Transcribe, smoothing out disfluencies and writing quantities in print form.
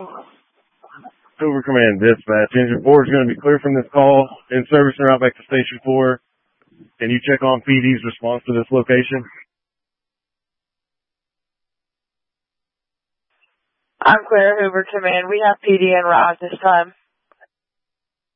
Hoover Command Dispatch. Engine 4 is going to be clear from this call. In service and route back to Station 4. Can you check on PD's response to this location? I'm clear, Hoover Command. We have PD en route at this time.